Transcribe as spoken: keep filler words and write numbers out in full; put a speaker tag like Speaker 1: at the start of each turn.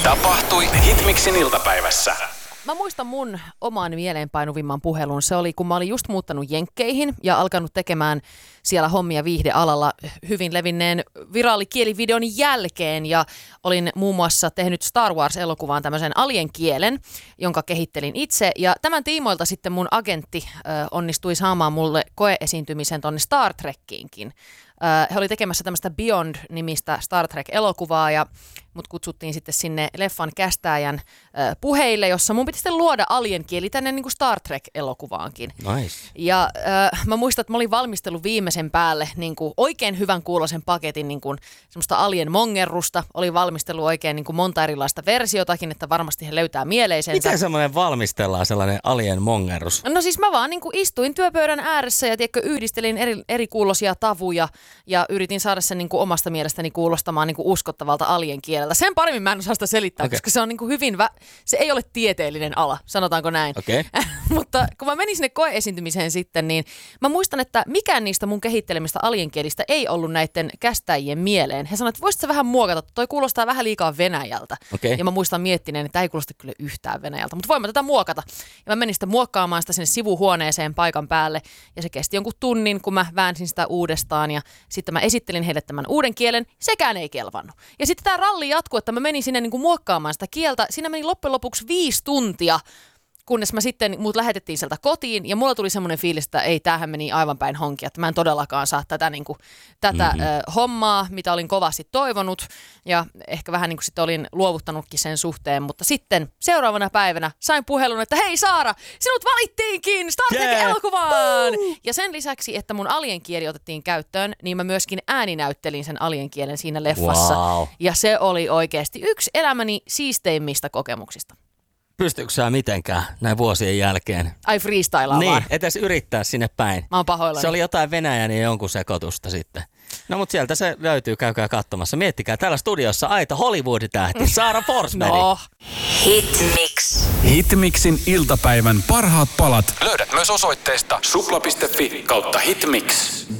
Speaker 1: Tapahtui Hitmixin iltapäivässä.
Speaker 2: Mä muistan mun oman mieleenpainuvimman puhelun. Se oli, kun mä olin just muuttanut Jenkkeihin ja alkanut tekemään siellä hommia viihdealalla hyvin levinneen viraalikielivideon jälkeen. Ja olin muun muassa tehnyt Star Wars-elokuvaan tämmöisen alienkielen, jonka kehittelin itse. Ja tämän tiimoilta sitten mun agentti äh, onnistui saamaan mulle koeesiintymisen tonne Star Trekkiinkin. Äh, he oli tekemässä tämmöistä Beyond-nimistä Star Trek-elokuvaa ja mut kutsuttiin sitten sinne leffan kästääjän äh, puheille, jossa mun piti sitten luoda alienkieli tänne niin kuin Star Trek-elokuvaankin.
Speaker 3: Nice.
Speaker 2: Ja äh, mä muistan, että mä olin valmistellut viimeisen päälle niin kuin oikein hyvän kuuloisen paketin niin kuin semmoista alien-mongerrusta. Olin valmistellut oikein niin kuin monta erilaista versiotakin, että varmasti he löytää mieleisensä.
Speaker 3: Miten semmoinen valmistellaan sellainen alien-mongerrus?
Speaker 2: No siis mä vaan niin kuin istuin työpöydän ääressä ja tiedätkö, yhdistelin eri, eri kuulosia tavuja ja yritin saada sen niin kuin omasta mielestäni kuulostamaan niin kuin uskottavalta alienkieleltä. Sen paremmin mä en osaa sitä selittää, okay. Koska se on niin kuin hyvin, vä- se ei ole tieteellinen ala, sanotaanko näin.
Speaker 3: Okay.
Speaker 2: Mutta kun mä menin sinne koeesiintymiseen sitten, niin mä muistan, että mikään niistä mun kehittelemistä alienkielistä ei ollut näiden kästäjien mieleen. He sanoivat, että voisit sä vähän muokata, toi kuulostaa vähän liikaa Venäjältä. Okay. Ja mä muistan miettineen, että ei kuulosta kyllä yhtään Venäjältä, mutta voin mä tätä muokata. Ja mä menin sitten muokkaamaan sitä sinne sivuhuoneeseen paikan päälle ja se kesti jonkun tunnin, kun mä väänsin sitä uudestaan ja sitten mä esittelin heille tämän uuden kielen, sekään ei kelvannut. Ja sitten tämä ralli jatkuu, että mä menin sinne niin kuin muokkaamaan sitä kieltä. Siinä meni loppujen lopuksi viisi tuntia, kunnes mä sitten, mut lähetettiin sieltä kotiin ja mulla tuli semmoinen fiilis, että ei, tämähän meni aivan päin honkia, että mä en todellakaan saa tätä, niin kuin, tätä mm-hmm. ö, hommaa, mitä olin kovasti toivonut ja ehkä vähän niin kuin sitten olin luovuttanutkin sen suhteen, mutta sitten seuraavana päivänä sain puhelun, että hei Saara, sinut valittiinkin Star Trek-elokuvaan! Yeah. Ja sen lisäksi, että mun alienkieli otettiin käyttöön, niin mä myöskin ääninäyttelin sen alienkielen siinä leffassa
Speaker 3: wow.
Speaker 2: Ja se oli oikeasti yksi elämäni siisteimmistä kokemuksista.
Speaker 3: Pystyykö sä mitenkään näin vuosien jälkeen?
Speaker 2: Ai freestylaa
Speaker 3: niin,
Speaker 2: vaan.
Speaker 3: et edes yrittää sinne päin.
Speaker 2: Mä oon pahoillani.
Speaker 3: Se oli jotain Venäjän ja jonkun sekoitusta sitten. No mut sieltä se löytyy, käykää katsomassa. Miettikää, täällä studiossa aito Hollywood-tähti Saara Forsberg.
Speaker 2: No.
Speaker 4: Hitmix.
Speaker 1: Hitmixin iltapäivän parhaat palat löydät myös osoitteesta supla piste fi kautta hitmix.